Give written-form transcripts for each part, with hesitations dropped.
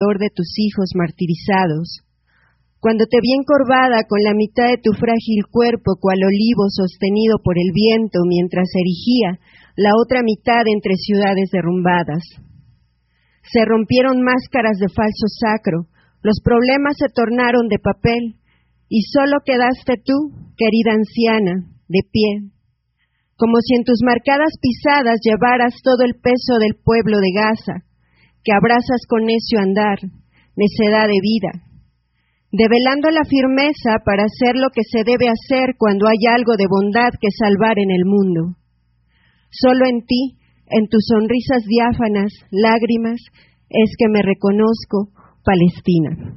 de tus hijos martirizados. Cuando te vi encorvada con la mitad de tu frágil cuerpo cual olivo sostenido por el viento mientras erigía la otra mitad entre ciudades derrumbadas. Se rompieron máscaras de falso sacro, los problemas se tornaron de papel, y solo quedaste tú, querida anciana, de pie, como si en tus marcadas pisadas llevaras todo el peso del pueblo de Gaza, que abrazas con necio andar, necedad de vida, develando la firmeza para hacer lo que se debe hacer cuando hay algo de bondad que salvar en el mundo. Solo en ti, en tus sonrisas diáfanas, lágrimas, es que me reconozco Palestina.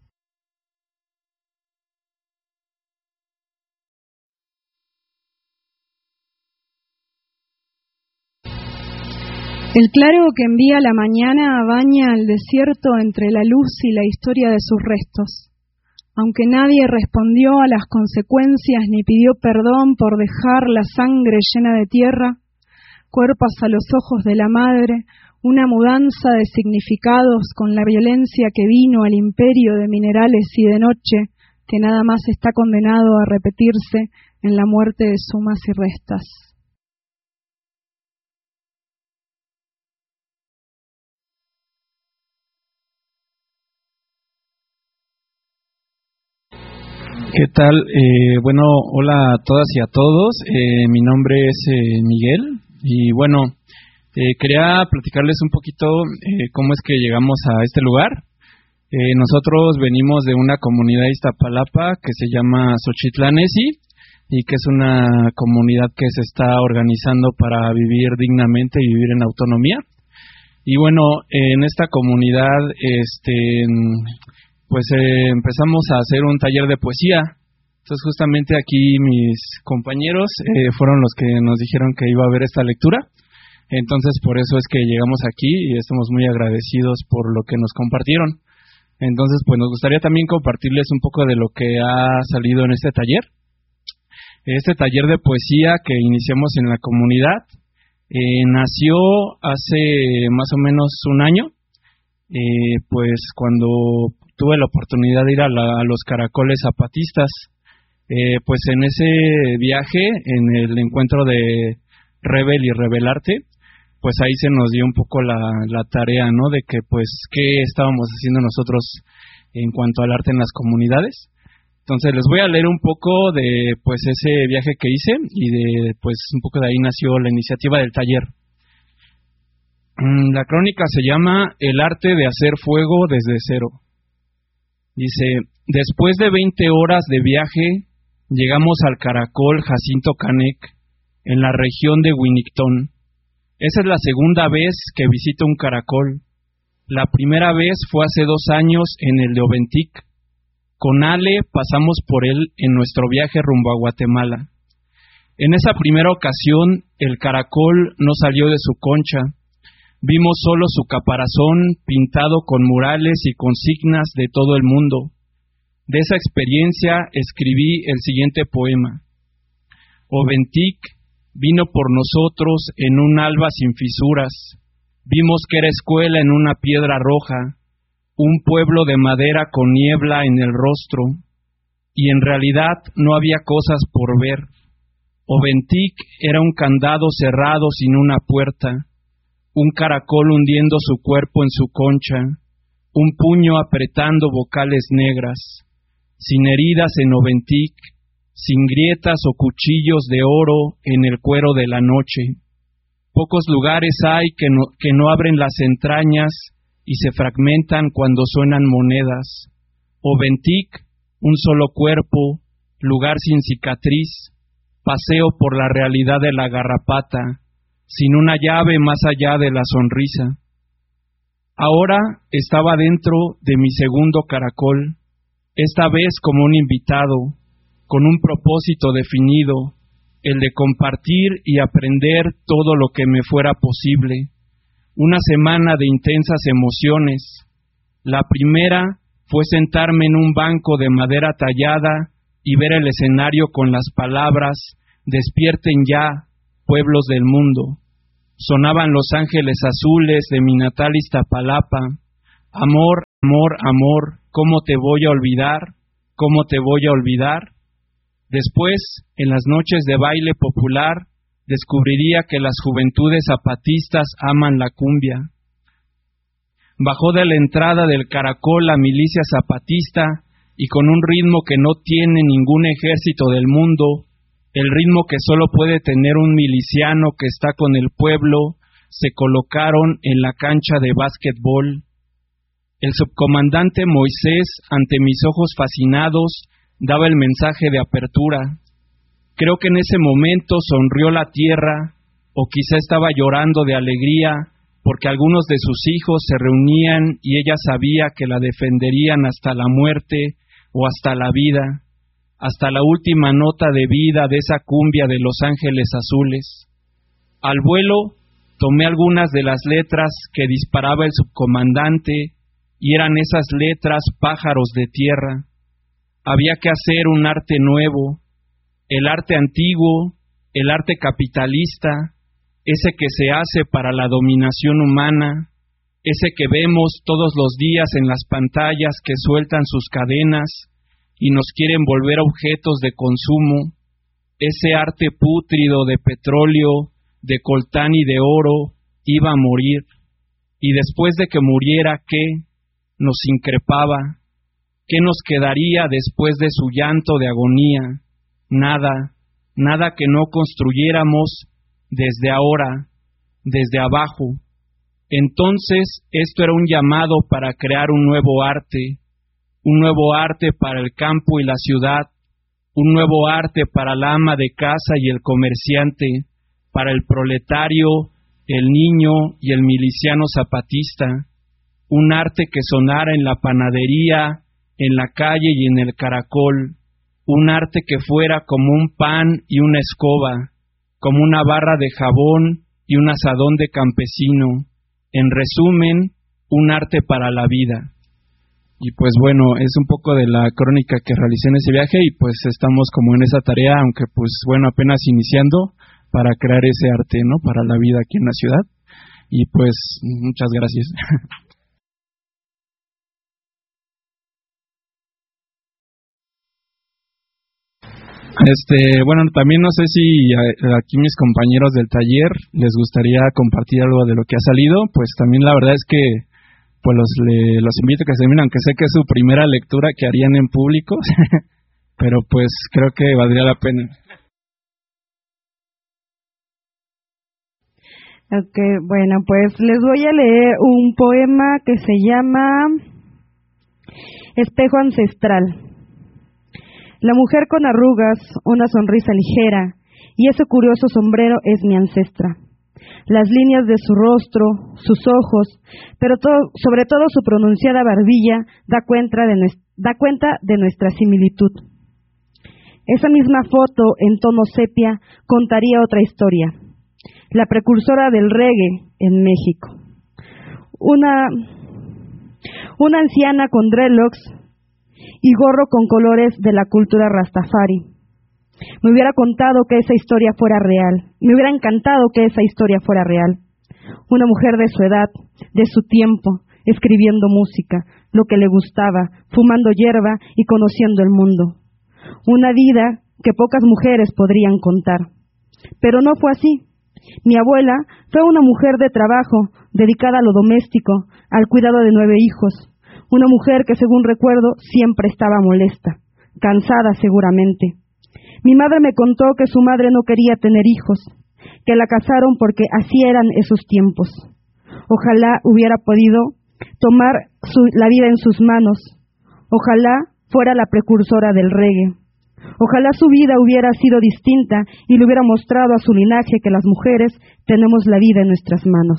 El claro que envía la mañana baña el desierto entre la luz y la historia de sus restos. Aunque nadie respondió a las consecuencias ni pidió perdón por dejar la sangre llena de tierra, cuerpos a los ojos de la madre, una mudanza de significados con la violencia que vino al imperio de minerales y de noche, que nada más está condenado a repetirse en la muerte de sumas y restas. ¿Qué tal? Bueno, hola a todas y a todos. Mi nombre es Miguel y bueno, quería platicarles un poquito cómo es que llegamos a este lugar. Nosotros venimos de una comunidad de Iztapalapa que se llama Xochitlanesi y que es una comunidad que se está organizando para vivir dignamente y vivir en autonomía. Y bueno, en esta comunidad pues empezamos a hacer un taller de poesía. Entonces justamente aquí mis compañeros fueron los que nos dijeron que iba a haber esta lectura. Entonces por eso es que llegamos aquí y estamos muy agradecidos por lo que nos compartieron. Entonces pues nos gustaría también compartirles un poco de lo que ha salido en este taller. Este taller de poesía que iniciamos en la comunidad nació hace más o menos un año, pues cuando tuve la oportunidad de ir a los Caracoles Zapatistas. Pues en ese viaje, en el encuentro de Rebel y Rebelarte, pues ahí se nos dio un poco la tarea, ¿no? De que pues qué estábamos haciendo nosotros en cuanto al arte en las comunidades. Entonces les voy a leer un poco de pues ese viaje que hice y de pues un poco de ahí nació la iniciativa del taller. La crónica se llama El arte de hacer fuego desde cero. Dice: después de 20 horas de viaje, llegamos al Caracol Jacinto Canec, en la región de Winnington. Esa es la segunda vez que visito un caracol. La primera vez fue hace 2 años en el de Oventic. Con Ale pasamos por él en nuestro viaje rumbo a Guatemala. En esa primera ocasión, el caracol no salió de su concha. Vimos solo su caparazón pintado con murales y consignas de todo el mundo. De esa experiencia escribí el siguiente poema. Oventic vino por nosotros en un alba sin fisuras. Vimos que era escuela en una piedra roja, un pueblo de madera con niebla en el rostro, y en realidad no había cosas por ver. Oventic era un candado cerrado sin una puerta, un caracol hundiendo su cuerpo en su concha, un puño apretando vocales negras, sin heridas en Oventic, sin grietas o cuchillos de oro en el cuero de la noche. Pocos lugares hay que no abren las entrañas y se fragmentan cuando suenan monedas. Oventic, un solo cuerpo, lugar sin cicatriz, paseo por la realidad de la garrapata, sin una llave más allá de la sonrisa. Ahora estaba dentro de mi segundo caracol, esta vez como un invitado, con un propósito definido, el de compartir y aprender todo lo que me fuera posible. Una semana de intensas emociones. La primera fue sentarme en un banco de madera tallada y ver el escenario con las palabras «Despierten ya, pueblos del mundo». Sonaban Los Ángeles Azules de mi natal Iztapalapa, Amor, amor, amor, ¿cómo te voy a olvidar? ¿Cómo te voy a olvidar? Después, en las noches de baile popular, descubriría que las juventudes zapatistas aman la cumbia. Bajó de la entrada del Caracol la milicia zapatista y con un ritmo que no tiene ningún ejército del mundo, el ritmo que solo puede tener un miliciano que está con el pueblo, se colocaron en la cancha de básquetbol. El subcomandante Moisés, ante mis ojos fascinados, daba el mensaje de apertura. Creo que en ese momento sonrió la tierra, o quizá estaba llorando de alegría, porque algunos de sus hijos se reunían y ella sabía que la defenderían hasta la muerte o hasta la vida, hasta la última nota de vida de esa cumbia de Los Ángeles Azules. Al vuelo, tomé algunas de las letras que disparaba el subcomandante y eran esas letras pájaros de tierra. Había que hacer un arte nuevo, el arte antiguo, el arte capitalista, ese que se hace para la dominación humana, ese que vemos todos los días en las pantallas que sueltan sus cadenas y nos quieren volver objetos de consumo, ese arte pútrido de petróleo, de coltán y de oro, iba a morir, y después de que muriera, ¿qué? Nos increpaba. ¿Qué nos quedaría después de su llanto de agonía? Nada, nada que no construyéramos desde ahora, desde abajo. Entonces, esto era un llamado para crear un nuevo arte para el campo y la ciudad, un nuevo arte para la ama de casa y el comerciante, para el proletario, el niño y el miliciano zapatista, un arte que sonara en la panadería, en la calle y en el Caracol, un arte que fuera como un pan y una escoba, como una barra de jabón y un asadón de campesino, en resumen, un arte para la vida. Y pues bueno, es un poco de la crónica que realicé en ese viaje y pues estamos como en esa tarea, aunque pues bueno, apenas iniciando para crear ese arte, ¿no? Para la vida aquí en la ciudad. Y pues muchas gracias. Bueno, también no sé si aquí mis compañeros del taller les gustaría compartir algo de lo que ha salido, pues también la verdad es que pues los invito a que se terminen, aunque sé que es su primera lectura que harían en público, pero pues creo que valdría la pena. Ok, bueno, pues les voy a leer un poema que se llama Espejo Ancestral. La mujer con arrugas, una sonrisa ligera, y ese curioso sombrero es mi ancestra. Las líneas de su rostro, sus ojos, pero sobre todo su pronunciada barbilla da cuenta de nuestra similitud. Esa misma foto en tono sepia contaría otra historia. La precursora del reggae en México. Una anciana con dreadlocks y gorro con colores de la cultura Rastafari. Me hubiera contado que esa historia fuera real. Me hubiera encantado que esa historia fuera real. Una mujer de su edad, de su tiempo, escribiendo música, lo que le gustaba, fumando hierba y conociendo el mundo. Una vida que pocas mujeres podrían contar. Pero no fue así. Mi abuela fue una mujer de trabajo, dedicada a lo doméstico, al cuidado de 9 hijos. Una mujer que, según recuerdo, siempre estaba molesta, cansada seguramente. Mi madre me contó que su madre no quería tener hijos, que la casaron porque así eran esos tiempos. Ojalá hubiera podido tomar la vida en sus manos. Ojalá fuera la precursora del reggae. Ojalá su vida hubiera sido distinta y le hubiera mostrado a su linaje que las mujeres tenemos la vida en nuestras manos.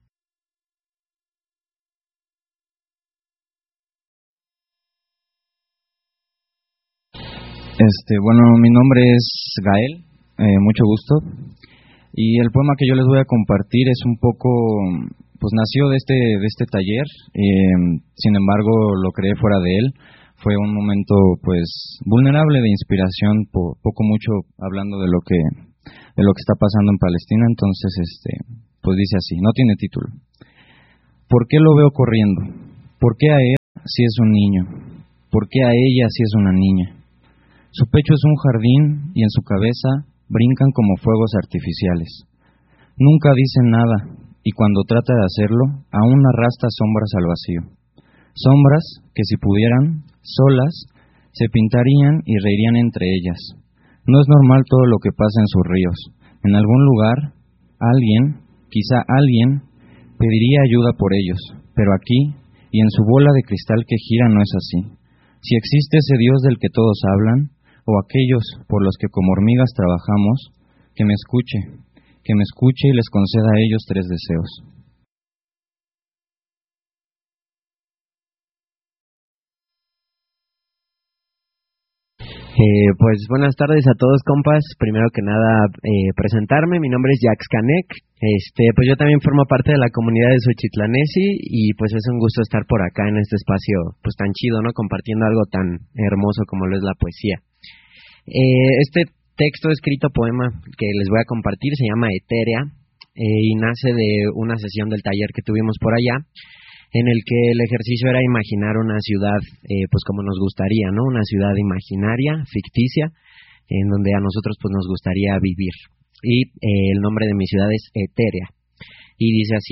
Bueno, mi nombre es Gael, mucho gusto. Y el poema que yo les voy a compartir es un poco, pues nació de este taller, sin embargo lo creé fuera de él. Fue un momento pues vulnerable de inspiración, poco mucho hablando de lo que está pasando en Palestina. Entonces pues dice así, no tiene título. ¿Por qué lo veo corriendo? ¿Por qué a él si es un niño? ¿Por qué a ella si es una niña? Su pecho es un jardín y en su cabeza brincan como fuegos artificiales. Nunca dice nada y cuando trata de hacerlo, aún arrastra sombras al vacío. Sombras que si pudieran, solas, se pintarían y reirían entre ellas. No es normal todo lo que pasa en sus ríos. En algún lugar, alguien, quizá alguien, pediría ayuda por ellos, pero aquí, y en su bola de cristal que gira, no es así. Si existe ese Dios del que todos hablan, o aquellos por los que como hormigas trabajamos, que me escuche y les conceda a ellos 3 deseos. Pues buenas tardes a todos, compas. Primero que nada, presentarme. Mi nombre es Jax Canek. Pues yo también formo parte de la comunidad de Xochitlanesi y pues es un gusto estar por acá en este espacio pues tan chido, ¿no? Compartiendo algo tan hermoso como lo es la poesía. Este texto escrito poema que les voy a compartir se llama Etérea y nace de una sesión del taller que tuvimos por allá, en el que el ejercicio era imaginar una ciudad, pues como nos gustaría, ¿no? Una ciudad imaginaria, ficticia, en donde a nosotros pues nos gustaría vivir. Y el nombre de mi ciudad es Etérea. Y dice así: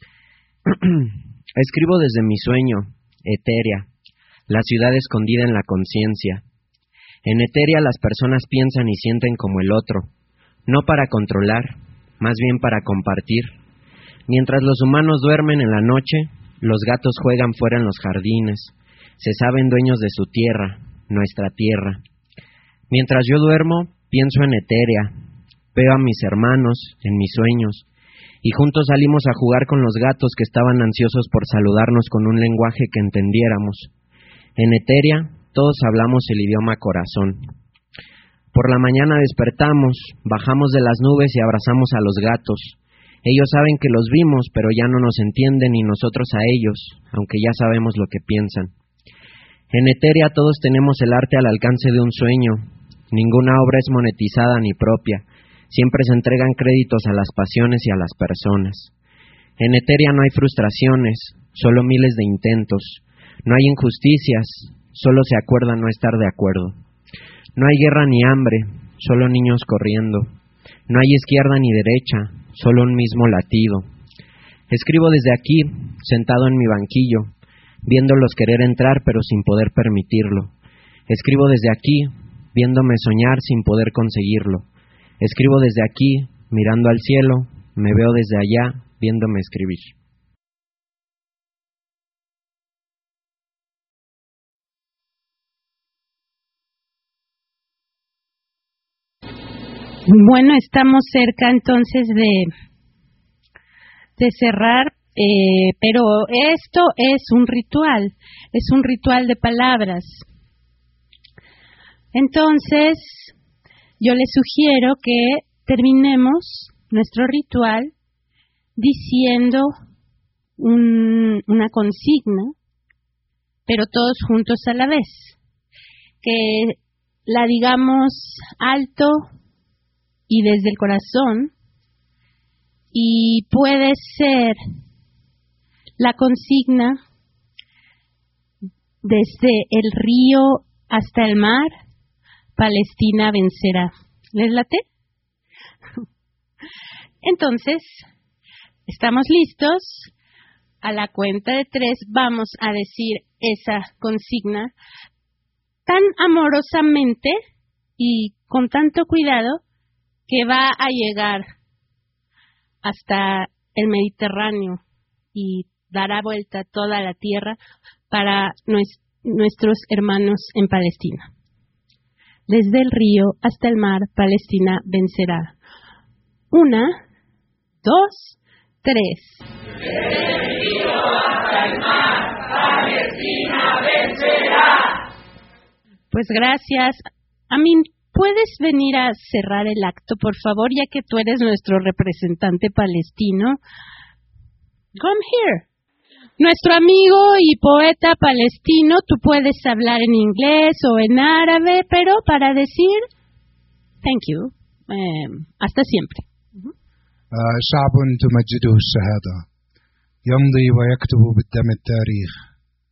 escribo desde mi sueño, Etérea, la ciudad escondida en la conciencia. En Etérea las personas piensan y sienten como el otro, no para controlar, más bien para compartir. Mientras los humanos duermen en la noche, los gatos juegan fuera en los jardines, se saben dueños de su tierra, nuestra tierra. Mientras yo duermo, pienso en Etérea, veo a mis hermanos en mis sueños, y juntos salimos a jugar con los gatos que estaban ansiosos por saludarnos con un lenguaje que entendiéramos. En Etérea, todos hablamos el idioma corazón. Por la mañana despertamos, bajamos de las nubes y abrazamos a los gatos. Ellos saben que los vimos, pero ya no nos entienden y nosotros a ellos, aunque ya sabemos lo que piensan. En Etérea todos tenemos el arte al alcance de un sueño. Ninguna obra es monetizada ni propia. Siempre se entregan créditos a las pasiones y a las personas. En Etérea no hay frustraciones, solo miles de intentos. No hay injusticias, solo se acuerda no estar de acuerdo. No hay guerra ni hambre, solo niños corriendo. No hay izquierda ni derecha, solo un mismo latido. Escribo desde aquí, sentado en mi banquillo, viéndolos querer entrar pero sin poder permitirlo. Escribo desde aquí, viéndome soñar sin poder conseguirlo. Escribo desde aquí, mirando al cielo, me veo desde allá, viéndome escribir. Bueno, estamos cerca entonces de cerrar, pero esto es un ritual de palabras. Entonces, yo les sugiero que terminemos nuestro ritual diciendo una consigna, pero todos juntos a la vez. Que la digamos alto y desde el corazón, y puede ser la consigna desde el río hasta el mar, Palestina vencerá. ¿Les late? Entonces, ¿estamos listos? A la cuenta de 3 vamos a decir esa consigna tan amorosamente y con tanto cuidado que va a llegar hasta el Mediterráneo y dará vuelta a toda la tierra para nuestros hermanos en Palestina. Desde el río hasta el mar, Palestina vencerá. 1, 2, 3. Desde el río hasta el mar, Palestina vencerá. Pues gracias. Amin, ¿puedes venir a cerrar el acto, por favor, ya que tú eres nuestro representante palestino? Come here. Nuestro amigo y poeta palestino, tú puedes hablar en inglés o en árabe, pero para decir thank you, hasta siempre. شعب تمجده الشهادة يمضي ويكتب بالدم التاريخ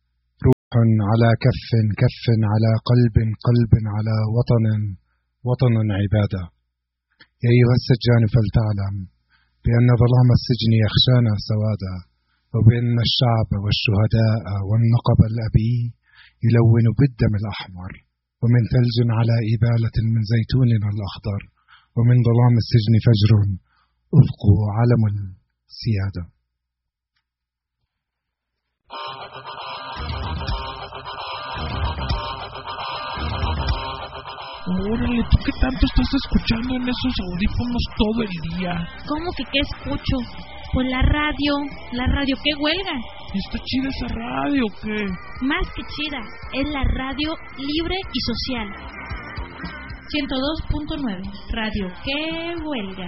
على كف كف على قلب قلب على وطن عبادة. يا أيها السجان فلتعلم بأن ظلام السجن يخشانا سوادا، وبأن الشعب والشهداء والنقب الأبي يلون بالدم الأحمر، ومن ثلج على إبالة من زيتوننا الأخضر، ومن ظلام السجن فجر أفقه علم السيادة. Órale, ¿tú qué tanto estás escuchando en esos audífonos todo el día? ¿Cómo que qué escucho? Pues la radio, ¿qué huelga? ¿Está chida esa radio o qué? Más que chida, es la radio libre y social. 102.9, radio, ¿qué huelga?